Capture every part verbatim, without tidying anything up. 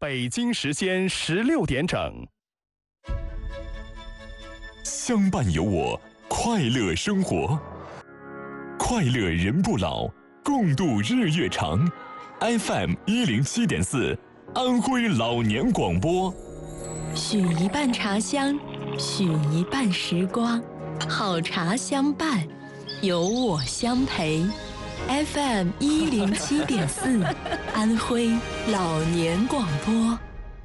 北京时间十六点整。 相伴有我，快乐生活，快乐人不老，共度日月长。F M 一零七点四，安徽老年广播。 许一半茶香，许一半时光，好茶相伴，有我相陪。F M 一零七点四，安徽老年广播。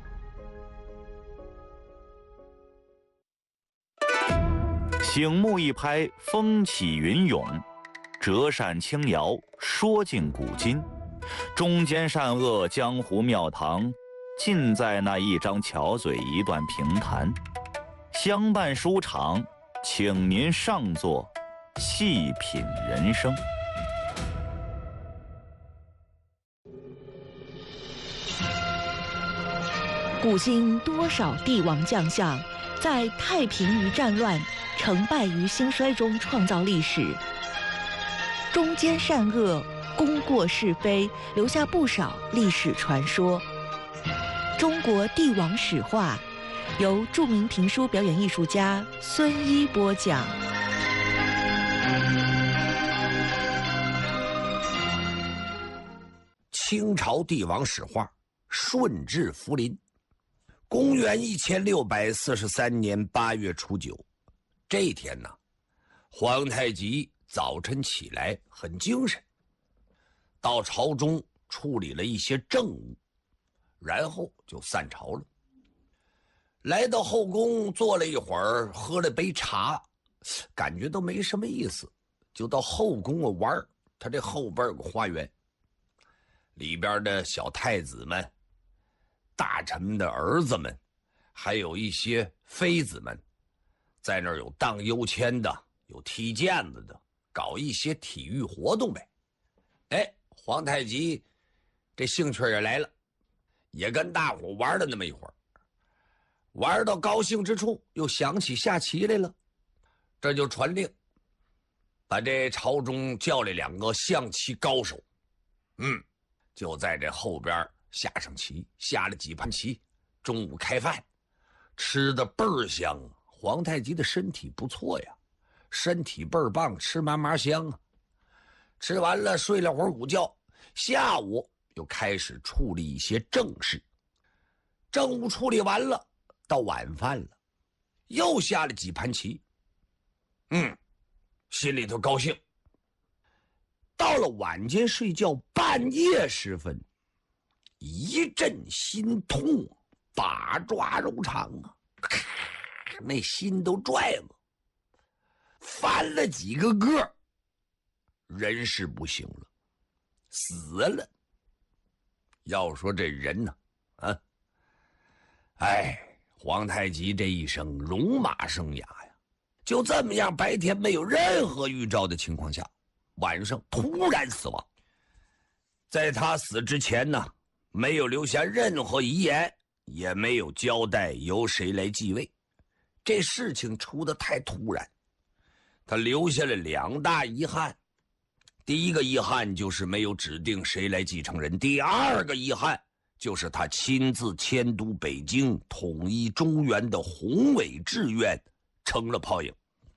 醒目一拍，风起云涌；折扇轻摇，说尽古今。中间善恶，江湖庙堂，尽在那一张巧嘴，一段评弹。相伴书场，请您上座，细品人生。 古今多少帝王将相，在太平于战乱，成败于兴衰中创造历史。中间善恶，功过是非，留下不少历史传说。中国帝王史话，由著名评书表演艺术家孙一播讲。 清朝帝王史话，顺治福临。公元一千六百四十三年八月初九，这一天呢，皇太极早晨起来很精神，到朝中处理了一些政务，然后就散朝了。来到后宫坐了一会儿，喝了杯茶，感觉都没什么意思，就到后宫啊玩。他这后边有个花园，里边的小太子们、大臣的儿子们，还有一些妃子们，在那儿有荡秋千的，有踢毽子的，搞一些体育活动呗。哎，皇太极这兴趣也来了，也跟大伙玩了那么一会儿。玩到高兴之处，又想起下棋来了，这就传令，把这朝中叫来两个象棋高手，嗯，就在这后边下上棋，下了几盘棋。中午开饭，吃的倍儿香。皇太极的身体不错呀，身体倍儿棒，吃嘛嘛香啊。吃完了睡了会儿午觉，下午又开始处理一些政事。政务处理完了，到晚饭了，又下了几盘棋。嗯，心里头高兴。到了晚间睡觉，半夜时分，一阵心痛，八爪柔肠啊，那心都拽了，翻了几个个，人是不行了，死了。要说这人呢，啊，哎，皇太极这一生戎马生涯呀，就这么样，白天没有任何预兆的情况下，晚上突然死亡。在他死之前呢，没有留下任何遗言，也没有交代由谁来继位。这事情出得太突然，他留下了两大遗憾。第一个遗憾就是没有指定谁来继承人，第二个遗憾就是他亲自迁都北京，统一中原的宏伟志愿成了泡影。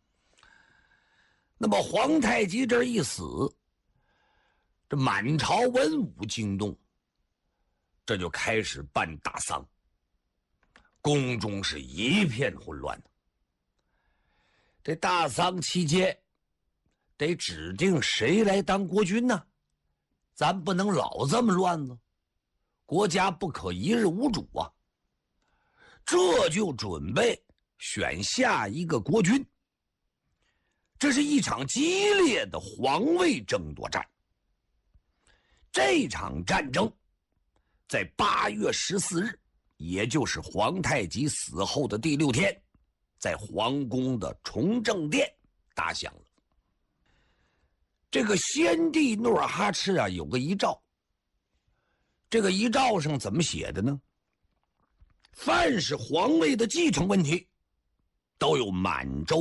那么皇太极这一死，这满朝文武惊动，这就开始办大丧，宫中是一片混乱的。这大丧期间，得指定谁来当国君呢？咱不能老这么乱了，国家不可一日无主啊。这就准备选下一个国君。这是一场激烈的皇位争夺战。这场战争在八月十四日，也就是皇太极死后的第六天，在皇宫的崇政殿打响了。这个先帝努尔哈赤啊，有个遗诏。这个遗诏上怎么写的呢？凡是皇位的继承问题，都由满洲